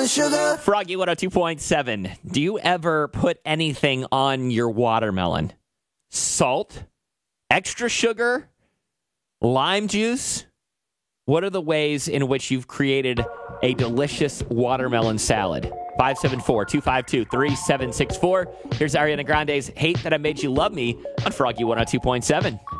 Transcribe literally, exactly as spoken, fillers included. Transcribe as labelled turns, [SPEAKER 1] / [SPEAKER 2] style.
[SPEAKER 1] watermelon sugar.
[SPEAKER 2] Froggy one oh two point seven. Do you ever put anything on your watermelon? Salt? Extra sugar? Lime juice? What are the ways in which you've created a delicious watermelon salad? five seven four, two five two, three seven six four. Here's Ariana Grande's Hate That I Made You Love Me on Froggy one oh two point seven.